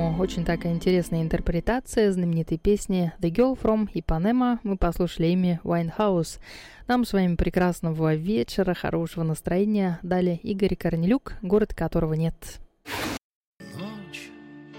по-моему, очень такая интересная интерпретация знаменитой песни «The Girl from Ipanema». Мы послушали Эми Уайнхаус. Нам с вами прекрасного вечера, хорошего настроения. Далее Игорь Корнелюк, «Город, которого нет».